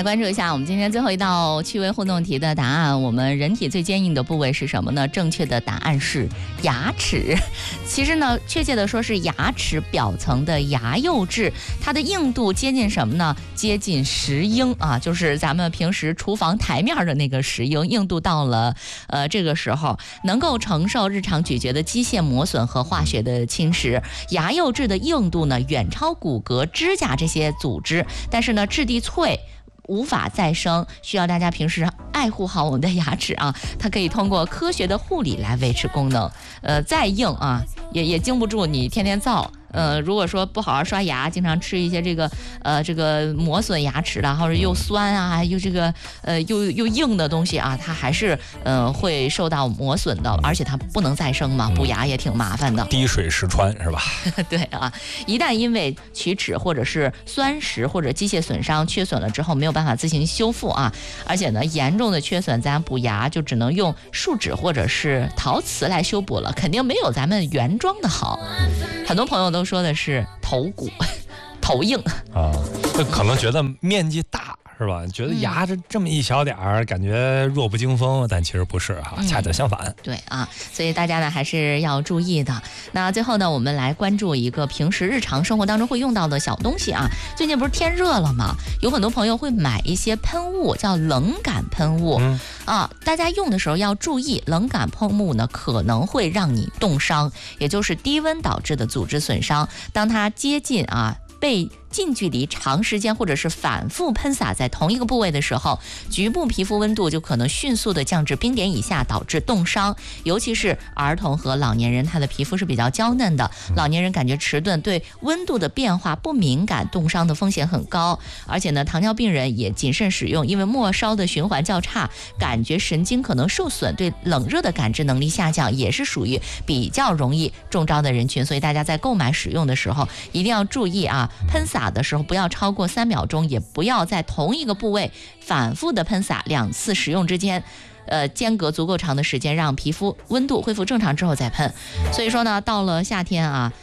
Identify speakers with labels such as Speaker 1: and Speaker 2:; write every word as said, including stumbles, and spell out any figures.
Speaker 1: 来关注一下我们今天最后一道趣味互动题的答案。我们人体最坚硬的部位是什么呢？正确的答案是牙齿。其实呢，确切的说是牙齿表层的牙釉质，它的硬度接近什么呢？接近石英啊，就是咱们平时厨房台面的那个石英，硬度到了呃这个时候，能够承受日常咀嚼的机械磨损和化学的侵蚀。牙釉质的硬度呢，远超骨骼、指甲这些组织，但是呢，质地脆，无法再生，需要大家平时爱护好我们的牙齿啊，它可以通过科学的护理来维持功能。呃，再硬啊，也也经不住你天天造。呃，如果说不好好刷牙，经常吃一些这个呃这个磨损牙齿的，或者又酸啊，又这个呃又又硬的东西啊，它还是呃会受到磨损的，而且它不能再生嘛，补牙也挺麻烦的。
Speaker 2: 滴水石穿是吧？
Speaker 1: 对啊，一旦因为龋齿或者是酸蚀或者机械损伤缺损了之后，没有办法自行修复啊，而且呢严重的缺损，咱补牙就只能用树脂或者是陶瓷来修补了，肯定没有咱们原装的好。很多朋友都说的是头骨头硬
Speaker 2: 啊，可能觉得面积大是吧？觉得牙这这么一小点儿，感觉弱不禁风，但其实不是哈、啊，恰恰相反、嗯。
Speaker 1: 对啊，所以大家呢还是要注意的。那最后呢，我们来关注一个平时日常生活当中会用到的小东西啊。最近不是天热了吗？有很多朋友会买一些喷雾，叫冷感喷雾、嗯、啊。大家用的时候要注意，冷感喷雾呢可能会让你冻伤，也就是低温导致的组织损伤。当它接近啊。被近距离长时间或者是反复喷洒在同一个部位的时候，局部皮肤温度就可能迅速的降至冰点以下，导致冻伤。尤其是儿童和老年人，他的皮肤是比较娇嫩的，老年人感觉迟钝，对温度的变化不敏感，冻伤的风险很高。而且呢，糖尿病人也谨慎使用，因为末梢的循环较差，感觉神经可能受损，对冷热的感知能力下降，也是属于比较容易中招的人群。所以大家在购买使用的时候一定要注意啊，喷洒的时候不要超过三秒钟，也不要在同一个部位反复的喷洒，两次使用之间呃，间隔足够长的时间，让皮肤温度恢复正常之后再喷。所以说呢，到了夏天啊，